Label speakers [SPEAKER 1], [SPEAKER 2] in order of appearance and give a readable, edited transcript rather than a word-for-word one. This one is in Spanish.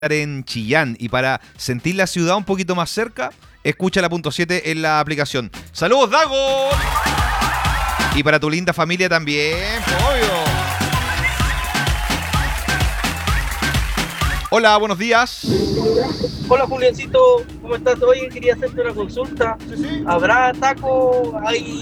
[SPEAKER 1] en Chillán. Y para sentir la ciudad un poquito más cerca, escucha la punto 7 en la aplicación. ¡Saludos, Dago! Y para tu linda familia también, obvio. Hola, buenos días.
[SPEAKER 2] Hola Juliancito, ¿cómo estás? Oye, quería hacerte una consulta.
[SPEAKER 1] Sí, sí.
[SPEAKER 2] ¿Habrá taco? ¿Hay